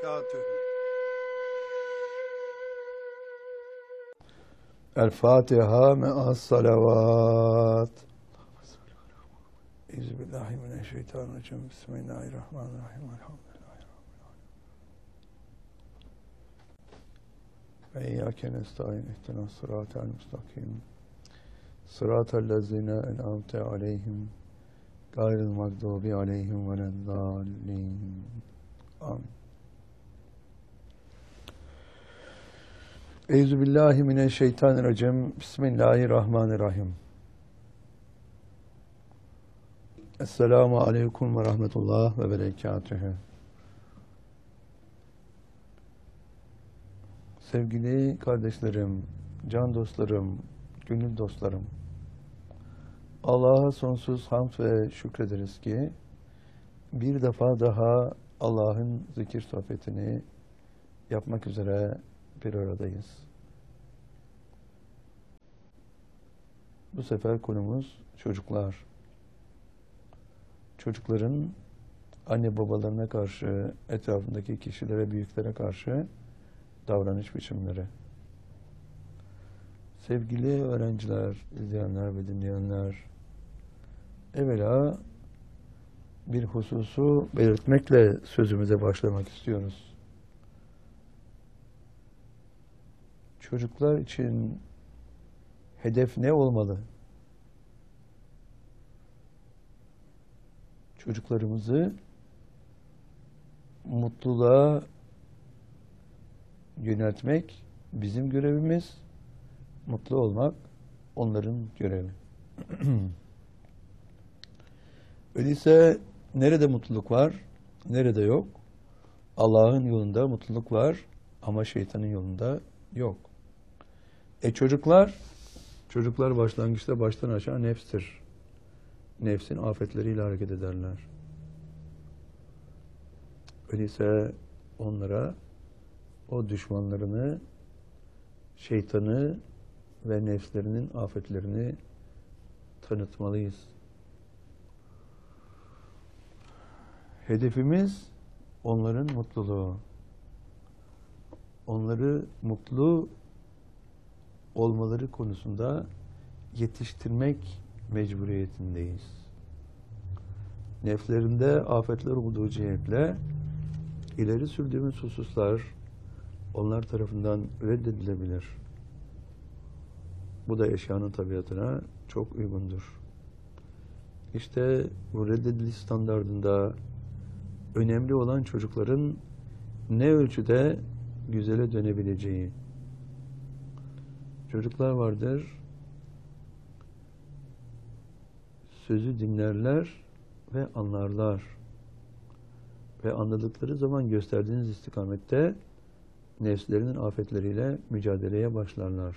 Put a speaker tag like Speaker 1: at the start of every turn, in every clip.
Speaker 1: وبركاته.
Speaker 2: الفاتحة مع الصلوات. أعوذ بالله من الشيطان الرجيم. بسم الله الرحمن الرحيم. الحمد لله رب العالمين. وإياك نستعين. اهدنا الصراط المستقيم صراط الذين أنعمت عليهم غير المغضوب عليهم ولا الضالين. آمين. Eyzu billahi mineşşeytanirracim. Bismillahirrahmanirrahim. Esselamu aleyküm ve rahmetullah ve berekatühü. Sevgili kardeşlerim, can dostlarım, gönül dostlarım. Allah'a sonsuz hamd ve şükrederiz ki bir defa daha Allah'ın zikir sohbetini yapmak üzere bir aradayız. Bu sefer konumuz çocuklar. Çocukların anne babalarına karşı, etrafındaki kişilere, büyüklere karşı davranış biçimleri. Sevgili öğrenciler, izleyenler ve dinleyenler, evvela bir hususu belirtmekle sözümüze başlamak istiyoruz. Çocuklar için hedef ne olmalı? Çocuklarımızı mutluluğa yöneltmek bizim görevimiz, mutlu olmak onların görevi. Öyleyse nerede mutluluk var, nerede yok? Allah'ın yolunda mutluluk var ama şeytanın yolunda yok. Çocuklar başlangıçta baştan aşağı nefstir. Nefsin afetleriyle hareket ederler. Öyleyse onlara o düşmanlarını, şeytanı ve nefslerinin afetlerini tanıtmalıyız. Hedefimiz onların mutluluğu. Onları mutlu olmaları konusunda yetiştirmek mecburiyetindeyiz. Neflerinde afetler olduğu cihetle ileri sürdüğümüz hususlar onlar tarafından reddedilebilir. Bu da eşyanın tabiatına çok uygundur. İşte bu reddediliş standardında önemli olan çocukların ne ölçüde güzele dönebileceği. Çocuklar vardır, sözü dinlerler ve anlarlar. Ve anladıkları zaman gösterdiğiniz istikamette nefslerinin afetleriyle mücadeleye başlarlar.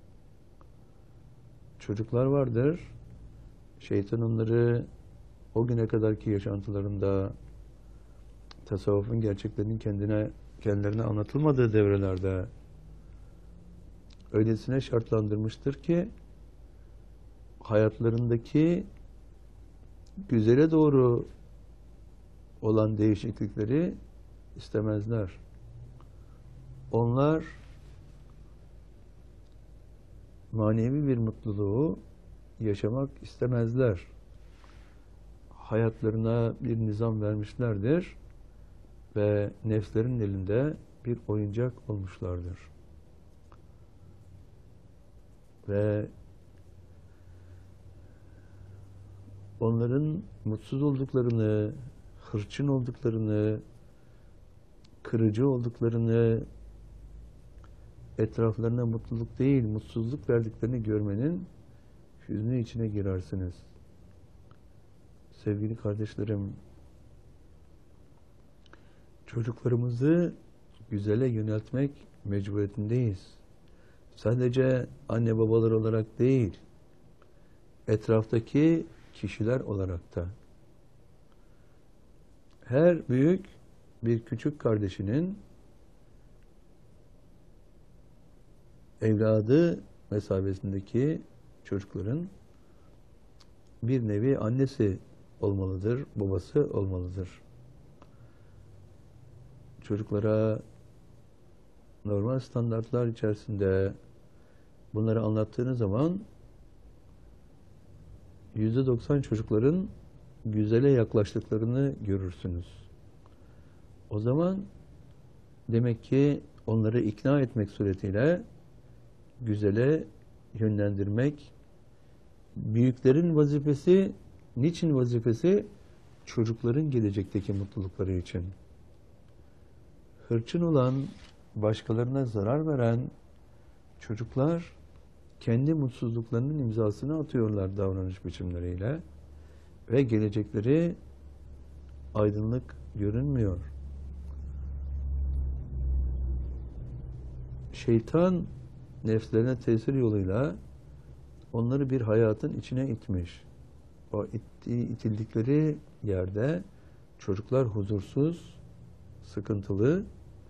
Speaker 2: Çocuklar vardır, şeytan onları o güne kadarki yaşantılarında tasavvufun gerçeklerinin kendilerine anlatılmadığı devrelerde öylesine şartlandırmıştır ki hayatlarındaki güzele doğru olan değişiklikleri istemezler. Onlar manevi bir mutluluğu yaşamak istemezler. Hayatlarına bir nizam vermişlerdir ve nefslerin elinde bir oyuncak olmuşlardır. Ve onların mutsuz olduklarını, hırçın olduklarını, kırıcı olduklarını, etraflarına mutluluk değil, mutsuzluk verdiklerini görmenin hüznü içine girersiniz. Sevgili kardeşlerim, çocuklarımızı güzele yöneltmek mecburiyetindeyiz. Sadece anne babalar olarak değil, etraftaki kişiler olarak da. Her büyük bir küçük kardeşinin evladı mesabesindeki çocukların bir nevi annesi olmalıdır, babası olmalıdır. çocuklara normal standartlar içerisinde bunları anlattığınız zaman %90 çocukların güzele yaklaştıklarını görürsünüz. O zaman demek ki onları ikna etmek suretiyle güzele yönlendirmek büyüklerin vazifesi. Niçin vazifesi? Çocukların gelecekteki mutlulukları için. Hırçın olan, başkalarına zarar veren çocuklar kendi mutsuzluklarının imzasını atıyorlar davranış biçimleriyle ve gelecekleri aydınlık görünmüyor. Şeytan nefslerine tesir yoluyla onları bir hayatın içine itmiş. O itildikleri yerde çocuklar huzursuz, sıkıntılı,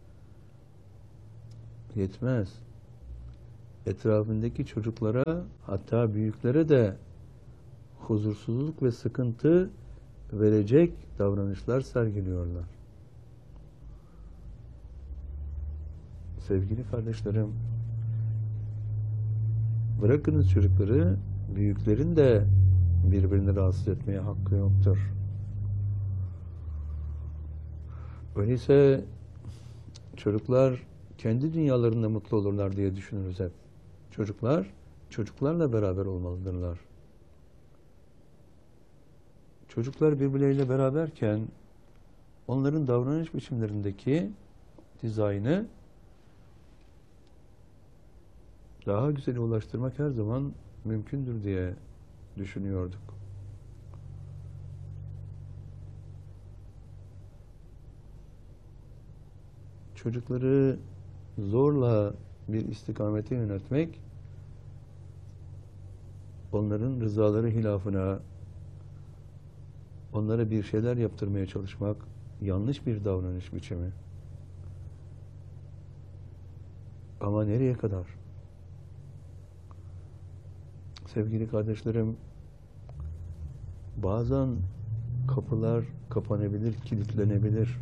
Speaker 2: yetmez. Etrafındaki çocuklara, hatta büyüklere de huzursuzluk ve sıkıntı verecek davranışlar sergiliyorlar. Sevgili kardeşlerim, bırakınız çocukları, büyüklerin de birbirini rahatsız etmeye hakkı yoktur. Öyleyse çocuklar kendi dünyalarında mutlu olurlar diye düşünürüz hep. Çocuklar, çocuklarla beraber olmalıdırlar. Çocuklar birbirleriyle beraberken onların davranış biçimlerindeki dizaynı daha güzele ulaştırmak her zaman mümkündür diye düşünüyorduk. Çocukları zorla bir istikamete yöneltmek, onların rızaları hilafına, onlara bir şeyler yaptırmaya çalışmak yanlış bir davranış biçimi. Ama nereye kadar? Sevgili kardeşlerim, bazen kapılar kapanabilir, kilitlenebilir.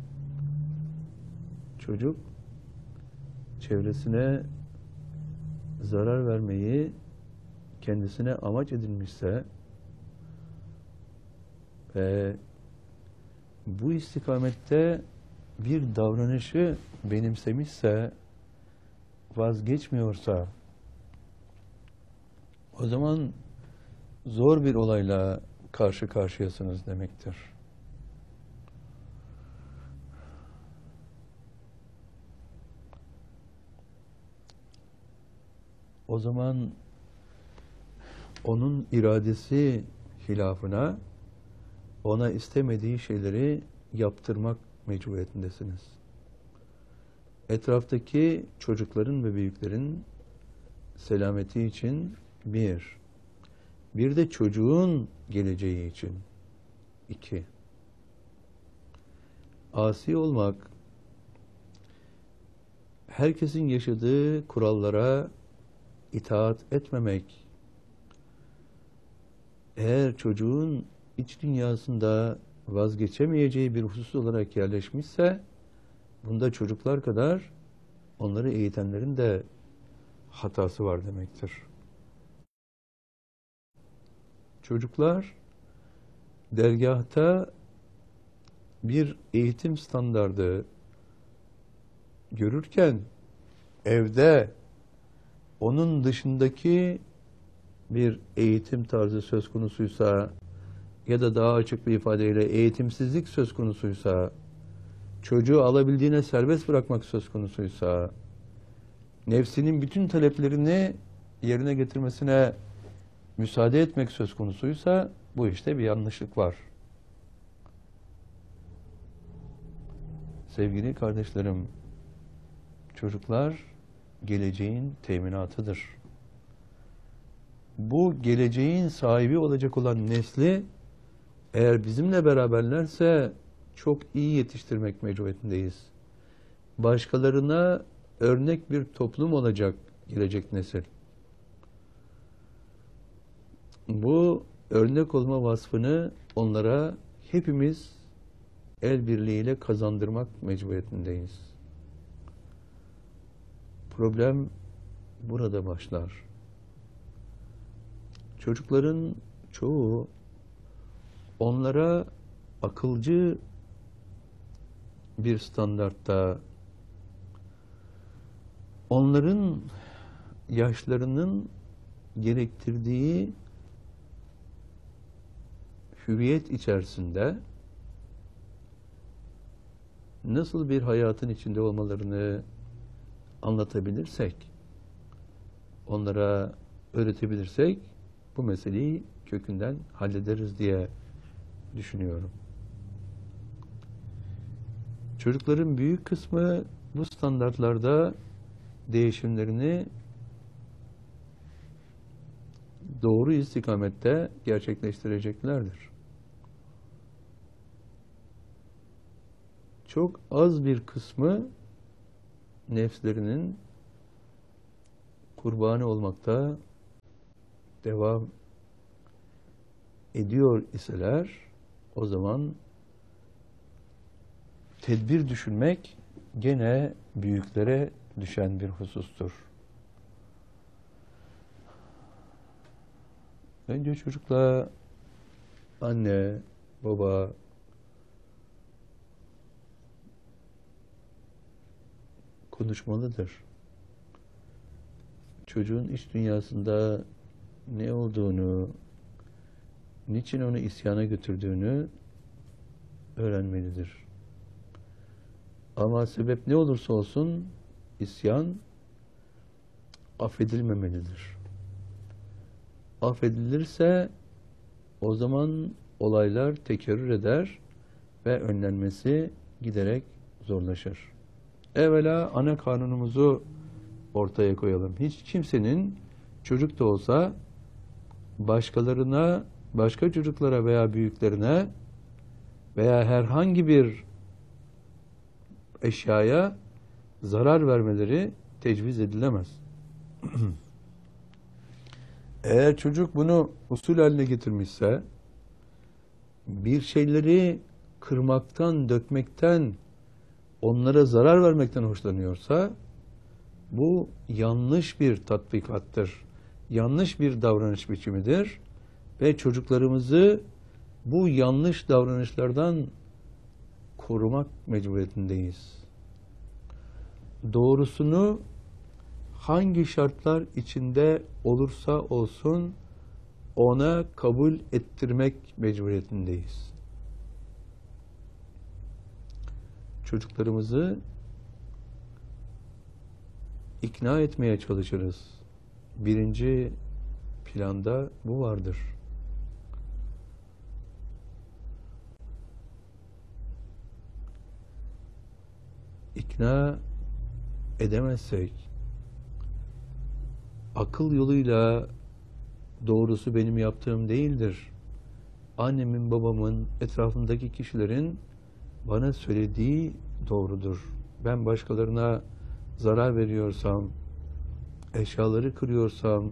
Speaker 2: Çocuk çevresine zarar vermeyi kendisine amaç edinmişse ve bu istikamette bir davranışı benimsemişse, vazgeçmiyorsa, o zaman zor bir olayla karşı karşıyasınız demektir. O zaman onun iradesi hilafına ona istemediği şeyleri yaptırmak mecburiyetindesiniz. Etraftaki çocukların ve büyüklerin selameti için bir de çocuğun geleceği için 2. Asi olmak, herkesin yaşadığı kurallara itaat etmemek, eğer çocuğun iç dünyasında vazgeçemeyeceği bir husus olarak yerleşmişse, bunda çocuklar kadar onları eğitenlerin de hatası var demektir. Çocuklar dergâhta bir eğitim standardı görürken evde onun dışındaki bir eğitim tarzı söz konusuysa ya da daha açık bir ifadeyle eğitimsizlik söz konusuysa, çocuğu alabildiğine serbest bırakmak söz konusuysa, nefsinin bütün taleplerini yerine getirmesine müsaade etmek söz konusuysa, bu işte bir yanlışlık var. Sevgili kardeşlerim, çocuklar geleceğin teminatıdır. Bu geleceğin sahibi olacak olan nesli eğer bizimle beraberlerse çok iyi yetiştirmek mecburiyetindeyiz. Başkalarına örnek bir toplum olacak gelecek nesil. Bu örnek olma vasfını onlara hepimiz el birliğiyle kazandırmak mecburiyetindeyiz. Problem burada başlar. Çocukların çoğu onlara akılcı bir standartta, onların yaşlarının gerektirdiği hüviyet içerisinde nasıl bir hayatın içinde olmalarını anlatabilirsek, onlara öğretebilirsek bu meseleyi kökünden hallederiz diye düşünüyorum. Çocukların büyük kısmı bu standartlarda değişimlerini doğru istikamette gerçekleştireceklerdir. Çok az bir kısmı nefslerinin kurbanı olmakta devam ediyor iseler, o zaman tedbir düşünmek gene büyüklere düşen bir husustur. Önce çocukla anne, baba konuşmalıdır. Çocuğun iç dünyasında ne olduğunu, niçin onu isyana götürdüğünü öğrenmelidir. Ama sebep ne olursa olsun isyan affedilmemelidir. Affedilirse o zaman olaylar tekerrür eder ve önlenmesi giderek zorlaşır. Evvela ana kanunumuzu ortaya koyalım. Hiç kimsenin çocuk da olsa başkalarına, başka çocuklara veya büyüklerine veya herhangi bir eşyaya zarar vermeleri tecviz edilemez. Eğer çocuk bunu usul haline getirmişse, bir şeyleri kırmaktan, dökmekten, onlara zarar vermekten hoşlanıyorsa, bu yanlış bir tatbikattır. Yanlış bir davranış biçimidir. Ve çocuklarımızı bu yanlış davranışlardan korumak mecburiyetindeyiz. Doğrusunu hangi şartlar içinde olursa olsun ona kabul ettirmek mecburiyetindeyiz. Çocuklarımızı ikna etmeye çalışırız. Birinci planda bu vardır. İkna edemezsek, akıl yoluyla doğrusu benim yaptığım değildir, annemin, babamın, etrafındaki kişilerin bana söylediği doğrudur, ben başkalarına zarar veriyorsam, eşyaları kırıyorsam,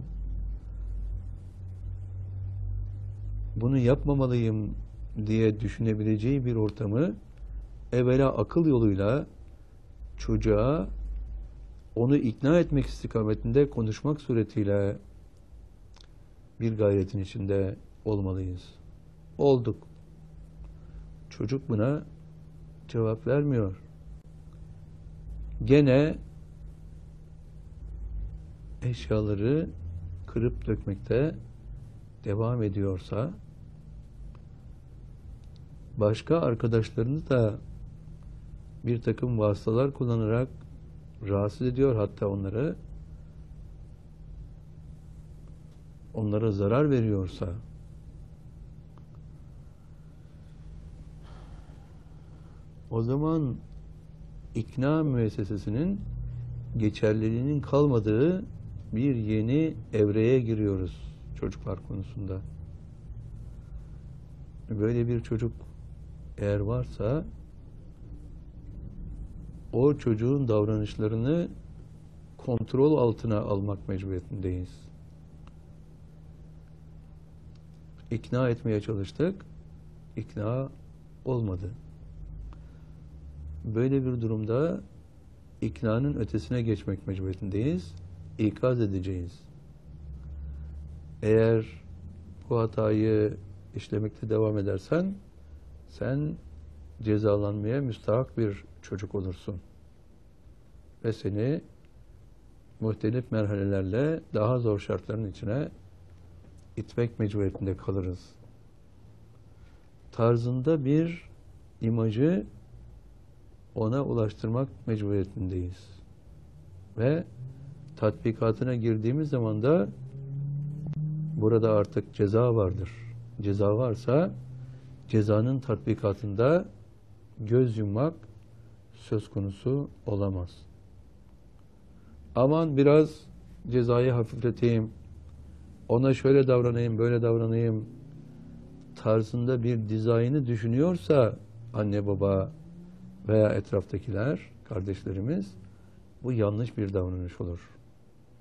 Speaker 2: bunu yapmamalıyım diye düşünebileceği bir ortamı evvela akıl yoluyla çocuğa onu ikna etmek istikametinde konuşmak suretiyle bir gayretin içinde olmalıyız. Olduk. Çocuk buna cevap vermiyor. Gene eşyaları kırıp dökmekte devam ediyorsa, başka arkadaşlarını da bir takım vasıtalar kullanarak rahatsız ediyor, hatta onlara zarar veriyorsa, o zaman ikna müessesesinin geçerliliğinin kalmadığı bir yeni evreye giriyoruz çocuklar konusunda. Böyle bir çocuk eğer varsa, o çocuğun davranışlarını kontrol altına almak mecburiyetindeyiz. İkna etmeye çalıştık, ikna olmadı. böyle bir durumda iknanın ötesine geçmek mecburiyetindeyiz. İkaz edeceğiz. Eğer bu hatayı işlemekte devam edersen sen cezalanmaya müstahak bir çocuk olursun. Ve seni muhtelif merhalelerle daha zor şartların içine itmek mecburiyetinde kalırız. Tarzında bir imajı ona ulaştırmak mecburiyetindeyiz. Ve tatbikatına girdiğimiz zaman da burada artık ceza vardır. Ceza varsa cezanın tatbikatında göz yummak söz konusu olamaz. Aman biraz cezayı hafifleteyim, ona şöyle davranayım, böyle davranayım tarzında bir dizaynı düşünüyorsa anne baba veya etraftakiler, kardeşlerimiz, bu yanlış bir davranış olur.